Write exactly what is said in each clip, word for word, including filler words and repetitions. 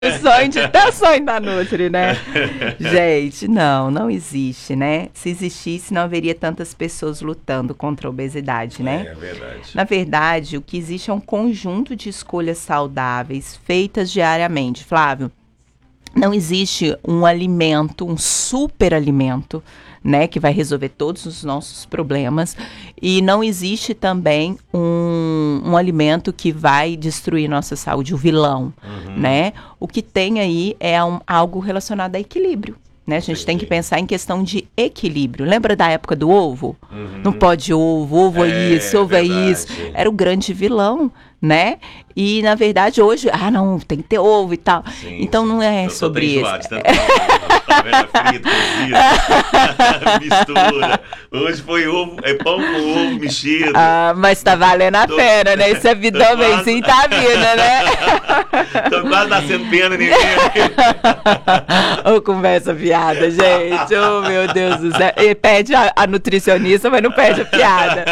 O sonho de até o sonho da Nutri, né? Gente, não, não existe, né? Se existisse, não haveria tantas pessoas lutando contra a obesidade, né? É, é verdade. Na verdade, o que existe é um conjunto de escolhas saudáveis feitas diariamente. Flávio, não existe um alimento, um super alimento, né, que vai resolver todos os nossos problemas, e não existe também um, um alimento que vai destruir nossa saúde, o vilão, uhum. né? O que tem aí é um, algo relacionado a equilíbrio. Né? A gente Entendi. Tem que pensar em questão de equilíbrio. Lembra da época do ovo? Uhum. Não pode ovo, ovo é, é isso, ovo verdade. É isso. Era o grande vilão, né? E, na verdade, hoje, ah, não, tem que ter ovo e tal. Sim, então, não é sobre isso. Mistura. Hoje foi ovo, é pão com ovo mexido. Ah, mas tá valendo a tô, pena, né? Esse abdômenzinho tá vindo, né? Tô quase nascendo pena ninguém. Ô, oh, conversa piada, gente. Oh, meu Deus do céu. E pede a, a nutricionista, mas não pede a piada.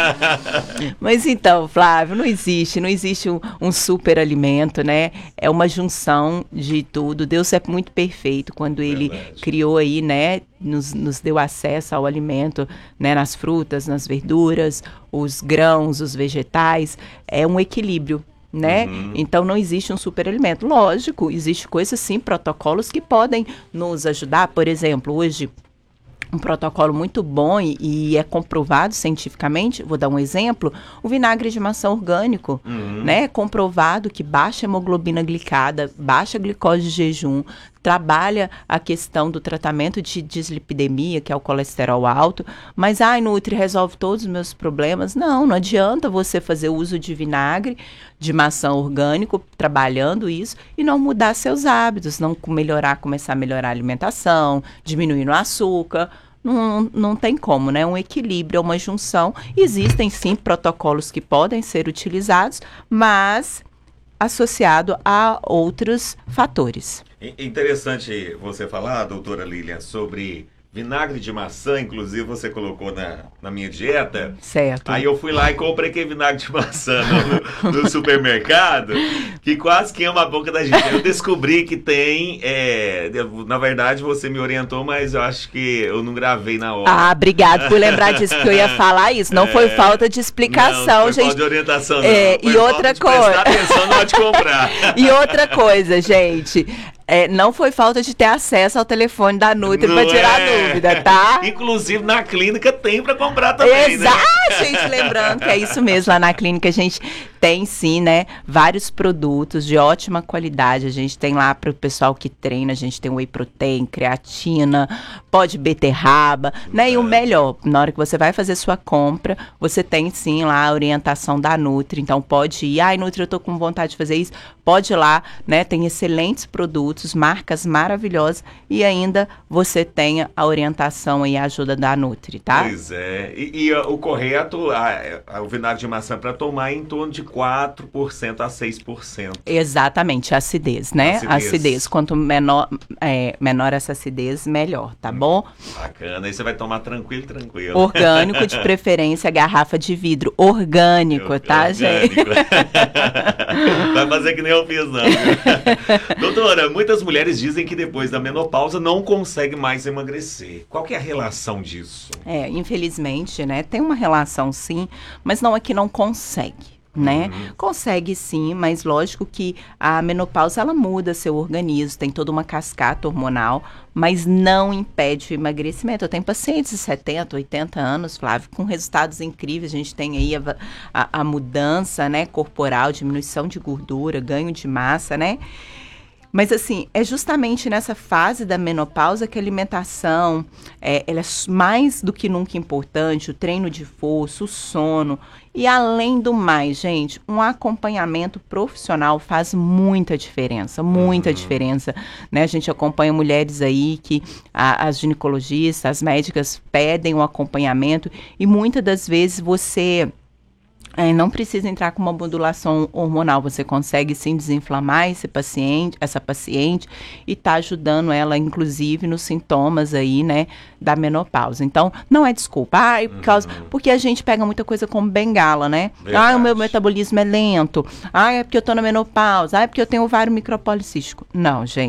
Mas então, Flávio, não existe, não existe um, um super alimento, né? É uma junção de tudo. Deus é muito perfeito quando Ele Verdade. Criou aí, né? Nos, nos deu acesso ao alimento, né? Nas frutas, nas verduras, os grãos, os vegetais. É um equilíbrio. Né? Uhum. Então não existe um superalimento. Lógico, existe coisas sim, protocolos que podem nos ajudar. Por exemplo, hoje um protocolo muito bom e, e é comprovado cientificamente, vou dar um exemplo, o vinagre de maçã orgânico, uhum. né? Comprovado que baixa a hemoglobina glicada, baixa a glicose de jejum, trabalha a questão do tratamento de dislipidemia, que é o colesterol alto, mas, ai, Nutri, resolve todos os meus problemas. Não, não adianta você fazer uso de vinagre de maçã orgânico, trabalhando isso, e não mudar seus hábitos, não melhorar, começar a melhorar a alimentação, diminuir o açúcar. Não, não tem como, né? Um equilíbrio, é uma junção. Existem, sim, protocolos que podem ser utilizados, mas associado a outros fatores. Interessante você falar, doutora Lilian, sobre vinagre de maçã, inclusive você colocou na, na minha dieta. Certo. Aí eu fui lá e comprei aquele vinagre de maçã no, no supermercado, que quase queima a boca da gente. Eu descobri que tem, é, na verdade você me orientou, mas eu acho que eu não gravei na hora. Ah, obrigado por lembrar disso, que eu ia falar isso. Não é, foi falta de explicação, não, não foi gente. Falta de orientação, não. É, foi e outra de coisa. Prestar atenção na hora de comprar. E outra coisa, gente. É, não foi falta de ter acesso ao telefone da Nutri para tirar é. dúvida, tá? Inclusive na clínica tem para comprar também, Exato, né? Ah, gente, lembrando que é isso mesmo, lá na clínica a gente tem sim, né, vários produtos de ótima qualidade. A gente tem lá para o pessoal que treina, a gente tem whey protein, creatina, pó de beterraba, né? E o melhor, na hora que você vai fazer sua compra, você tem sim lá a orientação da Nutri, então pode ir. Ai, Nutri, eu tô com vontade de fazer isso. Pode ir lá, né? Tem excelentes produtos, marcas maravilhosas e ainda você tenha a orientação e a ajuda da Nutri, tá? Pois é. E, e o correto, a, a, o vinagre de maçã para tomar é em torno de quatro por cento a seis por cento. Exatamente, a acidez, né? Acidez. acidez. Quanto menor, é, menor essa acidez, melhor, tá bom? Bacana. Aí você vai tomar tranquilo, tranquilo. Orgânico, de preferência, garrafa de vidro. Orgânico, eu, tá, orgânico. gente? Vai fazer que nem eu fiz, não. Doutora, muitas mulheres dizem que depois da menopausa não consegue mais emagrecer. Qual que é a relação disso? É, infelizmente, né? Tem uma relação sim, mas não é que não consegue. Né? Uhum. Consegue sim, mas lógico que a menopausa ela muda seu organismo, tem toda uma cascata hormonal, mas não impede o emagrecimento. Eu tenho pacientes de setenta, oitenta anos, Flávio, com resultados incríveis. A gente tem aí a, a, a mudança, né, corporal, diminuição de gordura, ganho de massa, né? Mas, assim, é justamente nessa fase da menopausa que a alimentação, é, ela é mais do que nunca importante, o treino de força, o sono. E, além do mais, gente, um acompanhamento profissional faz muita diferença, muita uhum. diferença, né? A gente acompanha mulheres aí que a, as ginecologistas, as médicas pedem um acompanhamento e muitas das vezes você É, não precisa entrar com uma modulação hormonal, você consegue sim desinflamar esse paciente, essa paciente e tá ajudando ela, inclusive, nos sintomas aí, né, da menopausa. Então, não é desculpa, ah, por causa, Uhum. porque a gente pega muita coisa como bengala, né? Verdade. Ah, o meu metabolismo é lento, ah, é porque eu tô na menopausa, ah, é porque eu tenho ovário micropolicístico. Não, gente.